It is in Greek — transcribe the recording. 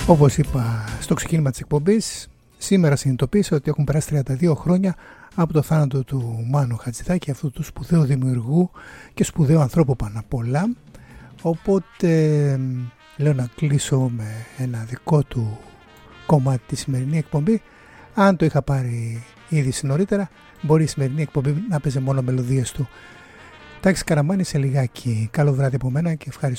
Όπως είπα στο ξεκίνημα της εκπομπής, σήμερα συνειδητοποίησα ότι έχουν περάσει 32 χρόνια από το θάνατο του Μάνου Χατζηδάκη, αυτού του σπουδαίου δημιουργού και σπουδαίου ανθρώπου πάνω απ' όλα. Οπότε λέω να κλείσω με ένα δικό του κομμάτι τη σημερινή εκπομπή. Αν το είχα πάρει ήδη νωρίτερα, μπορεί η σημερινή εκπομπή να παίζει μόνο μελωδίες του. Τάκης Καραμάνης σε λιγάκι. Καλό βράδυ από μένα και ευχαριστώ.